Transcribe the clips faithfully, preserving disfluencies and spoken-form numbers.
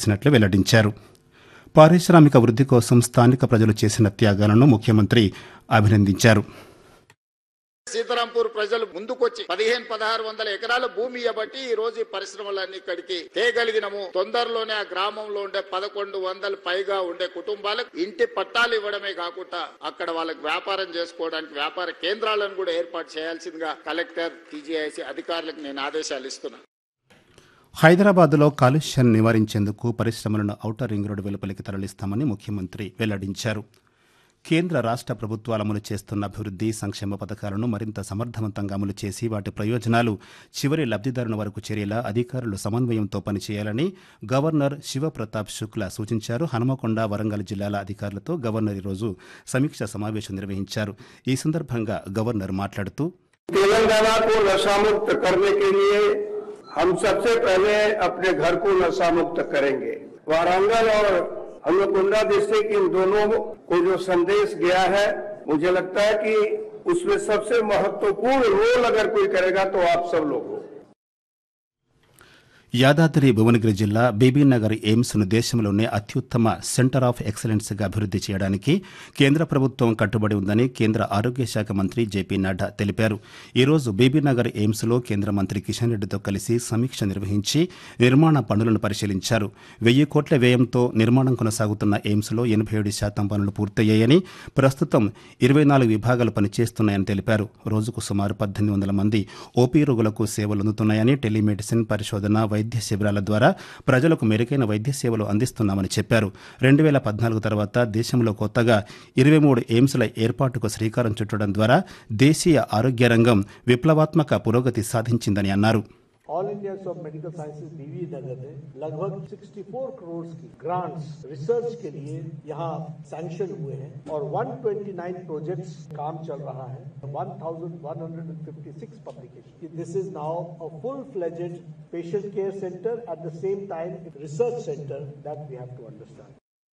చేసినట్లు వెల్లడించారు. పారిశ్రామిక వృద్ధి కోసం స్థానిక ప్రజలు చేసిన త్యాగాలను ముఖ్యమంత్రి అభినందించారు. సీతారాంపూర్ ప్రజలు ముందుకొచ్చి పదిహేను పదహారు వందల ఎకరాల భూమి ఇవ్వబట్టి ఈ రోజు ఈ పరిశ్రమలన్నీ ఇక్కడికి తేగలిగినము. తొందరలోనే ఆ గ్రామంలో ఉండే పదకొండు వందల పైగా ఉండే కుటుంబాలకు ఇంటి పట్టాలు ఇవ్వడమే కాకుండా అక్కడ వాళ్ళకి వ్యాపారం చేసుకోవడానికి వ్యాపార కేంద్రాలను కూడా ఏర్పాటు చేయాల్సిందిగా కలెక్టర్, టీజీఐసీ అధికారులకు నేను ఆదేశాలు ఇస్తున్నా. హైదరాబాద్లో కాలుష్యాన్ని నివారించేందుకు పరిశ్రమలను ఔటర్ రింగ్ రోడ్డు వెలుపలికి తరలిస్తామని ముఖ్యమంత్రి వెల్లడించారు. కేంద్ర రాష్ట్ర ప్రభుత్వాలు అమలు చేస్తున్న అభివృద్ధి సంక్షేమ పథకాలను మరింత సమర్థవంతంగా అమలు చేసి వాటి ప్రయోజనాలు చివరి లబ్ధిదారుని వరకు చేరేలా అధికారులు సమన్వయంతో పనిచేయాలని గవర్నర్ శివప్రతాప్ శుక్లా సూచించారు. హనుమకొండ, వరంగల్ జిల్లాల అధికారులతో గవర్నర్ ఈరోజు సమీక్ష సమావేశం నిర్వహించారు. ఈ సందర్భంగా గవర్నర్ మాట్లాడుతూ తెలంగాణకు నशामुक्त करने के लिए हम सबसे पहले अपने घर को नशा मुक्त करेंगे. वारंगल और हनुमकोंडा डिस्ट्रिक्ट इन दोनों को जो संदेश गया है, मुझे लगता है कि उसमें सबसे महत्वपूर्ण रोल अगर कोई करेगा तो आप सब लोग हो. యాదాద్రి భువనగిరి జిల్లా బీబీనగర్ ఎయిమ్స్ను దేశంలోనే అత్యుత్తమ సెంటర్ ఆఫ్ ఎక్సలెన్స్గా అభివృద్ధి చేయడానికి కేంద్ర ప్రభుత్వం కట్టుబడి ఉందని కేంద్ర ఆరోగ్య శాఖ మంత్రి జేపీ నడ్డా తెలిపారు. ఈరోజు బీబీనగర్ ఎయిమ్స్లో కేంద్ర మంత్రి కిషన్ రెడ్డితో కలిసి సమీక్ష నిర్వహించి నిర్మాణ పనులను పరిశీలించారు. వెయ్యి కోట్ల వ్యయంతో నిర్మాణం కొనసాగుతున్న ఎయిమ్స్లో ఎనభై ఏడు శాతం పనులు పూర్తయ్యాయని, ప్రస్తుతం ఇరవై నాలుగు విభాగాలు పనిచేస్తున్నాయని తెలిపారు. రోజుకు సుమారు పద్దెనిమిది వందల మంది ఓపీ రోగులకు సేవలు అందుతున్నాయని, టెలిమెడిసిన్, పరిశోధన, వైద్య శిబిరాల ద్వారా ప్రజలకు మెరుగైన వైద్య సేవలు అందిస్తున్నామని చెప్పారు. రెండు వేల పద్నాలుగు తర్వాత దేశంలో కొత్తగా ఇరవై మూడు ఎయిమ్స్ల ఏర్పాటుకు శ్రీకారం చుట్టడం ద్వారా దేశీయ ఆరోగ్య రంగం విప్లవాత్మక పురోగతి సాధించిందని అన్నారు. All India of medical sciences बीवी नगर ने लगभग चौंसठ करोड़ की ग्रांट्स रिसर्च के लिए यहाँ सैंक्शन हुए हैं और एक सौ उनतीस प्रोजेक्ट्स काम चल रहा है. one thousand one hundred fifty-six publications. This is now a full-fledged patient care center, at the same time research center that we have to understand.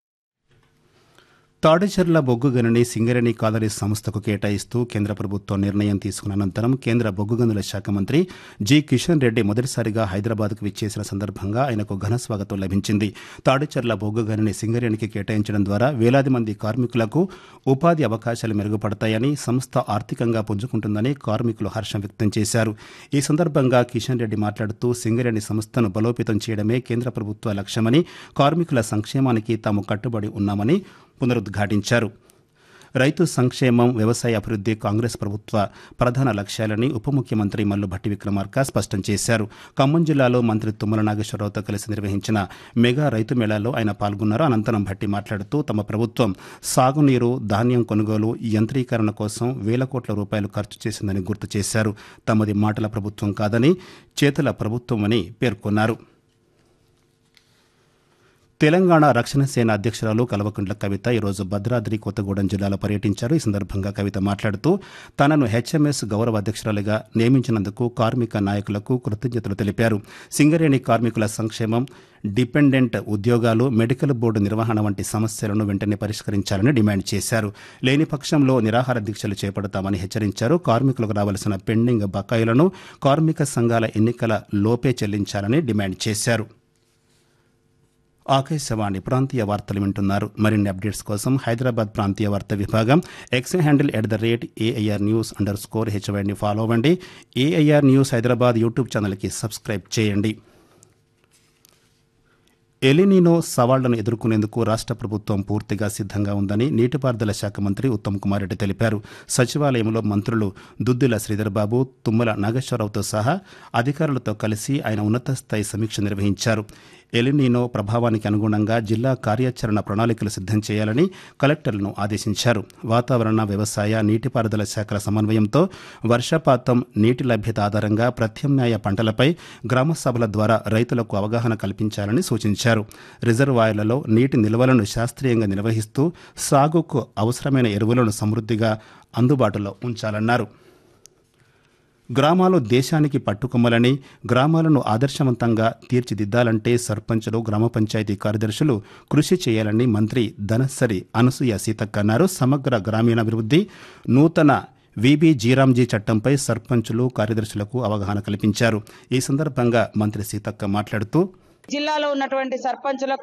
Tadicherla బొగ్గు గనిని సింగరేణి కాలరీ సంస్థకు కేటాయిస్తూ కేంద్ర ప్రభుత్వం నిర్ణయం తీసుకున్న అనంతరం కేంద్ర బొగ్గు గనుల శాఖ మంత్రి జి కిషన్ రెడ్డి మొదటిసారిగా హైదరాబాద్కు విచ్చేసిన సందర్భంగా ఆయనకు ఘన స్వాగతం లభించింది. తాడిచెర్ల బొగ్గు గనిని సింగరేణికి కేటాయించడం ద్వారా వేలాది మంది కార్మికులకు ఉపాధి అవకాశాలు మెరుగుపడతాయని, సంస్థ ఆర్థికంగా పుంజుకుంటుందని కార్మికులు హర్షం వ్యక్తం చేశారు. ఈ సందర్భంగా కిషన్ రెడ్డి మాట్లాడుతూ సింగరేణి సంస్థను బలోపేతం చేయడమే కేంద్ర ప్రభుత్వ లక్ష్యమని, కార్మికుల సంక్షేమానికి తాము కట్టుబడి ఉన్నామని పునరుద్ఘాటించారు. రైతు సంక్షేమం, వ్యవసాయ అభివృద్ధి కాంగ్రెస్ ప్రభుత్వ ప్రధాన లక్ష్యాలని ఉప ముఖ్యమంత్రి మల్లు భట్టి విక్రమార్క స్పష్టం చేశారు. ఖమ్మం జిల్లాలో మంత్రి తుమ్మల నాగేశ్వరరావుతో కలిసి నిర్వహించిన మెగా రైతు మేళాలో ఆయన పాల్గొన్నారు. అనంతరం భట్టి మాట్లాడుతూ తమ ప్రభుత్వం సాగునీరు, ధాన్యం కొనుగోలు, యంత్రీకరణ కోసం వేల కోట్ల రూపాయలు ఖర్చు చేసిందని గుర్తు చేశారు. తమది మాటల ప్రభుత్వం కాదని, చేతుల ప్రభుత్వమని పేర్కొన్నారు. తెలంగాణ రక్షణ సేన అధ్యక్షురాలు కల్వకుంట్ల కవిత ఈరోజు భద్రాద్రి కొత్తగూడెం జిల్లాలో పర్యటించారు. ఈ సందర్భంగా కవిత మాట్లాడుతూ తనను హెచ్ఎంఎస్ గౌరవ అధ్యక్షురాలిగా నియమించినందుకు కార్మిక నాయకులకు కృతజ్ఞతలు తెలిపారు. సింగరేణి కార్మికుల సంక్షేమం, డిపెండెంట్ ఉద్యోగాలు, మెడికల్ బోర్డు నిర్వహణ వంటి సమస్యలను వెంటనే పరిష్కరించాలని డిమాండ్ చేశారు. లేని పక్షంలో నిరాహార దీక్షలు చేపడతామని హెచ్చరించారు. కార్మికులకు రావాల్సిన పెండింగ్ బకాయిలను కార్మిక సంఘాల ఎన్నికల లోపే చెల్లించాలని డిమాండ్ చేశారు. ఆకాశవాణి ప్రాంతీయ వార్తలు వింటున్నారు. మరిన్ని అప్డేట్స్ కోసం హైదరాబాద్ ప్రాంతీయ వార్తా విభాగం X handle at the rate AIR news under score హెచ్వైని follow అవ్వండి. ఏఐఆర్ న్యూస్ హైదరాబాద్ యూట్యూబ్ ఛానల్కి సబ్స్క్రైబ్ చేయండి. ఎలినినో సవాళ్లను ఎదుర్కొనేందుకు రాష్ట్ర ప్రభుత్వం పూర్తిగా సిద్ధంగా ఉందని నీటిపారుదల శాఖ మంత్రి ఉత్తమ్ కుమార్ రెడ్డి తెలిపారు. సచివాలయంలో మంత్రులు దుద్దిల శ్రీధర్బాబు, తుమ్మల నాగేశ్వరరావుతో సహా అధికారులతో కలిసి ఆయన ఉన్నత స్థాయి సమీక్ష నిర్వహించారు. ఎలినినో ప్రభావానికి అనుగుణంగా జిల్లా కార్యాచరణ ప్రణాళికలు సిద్ధం చేయాలని కలెక్టర్లను ఆదేశించారు. వాతావరణ, వ్యవసాయ, నీటిపారుదల శాఖల సమన్వయంతో వర్షపాతం, నీటి లభ్యత ఆధారంగా ప్రత్యామ్నాయ పంటలపై గ్రామ సభల ద్వారా రైతులకు అవగాహన కల్పించాలని సూచించారు. రిజర్వాయర్లలో నీటి నిల్వలను శాస్త్రీయంగా నిర్వహిస్తూ సాగుకు అవసరమైన ఎరువులను సమృద్ధిగా అందుబాటులో ఉంచాలన్నారు. గ్రామాలు దేశానికి పట్టుకొమ్మలని, గ్రామాలను ఆదర్శవంతంగా తీర్చిదిద్దాలంటే సర్పంచులు, గ్రామ పంచాయతీ కార్యదర్శులు కృషి చేయాలని మంత్రి ధనసరి అనసూయ సీతక్క అన్నారు. సమగ్ర గ్రామీణాభివృద్ధి, నూతన విబి జీరాంజీ చట్టంపై సర్పంచులు, కార్యదర్శులకు అవగాహన కల్పించారు. ఈ సందర్భంగా మంత్రి సీతక్క మాట్లాడుతూ జిల్లాలో ఉన్నటువంటి సర్పంచులకు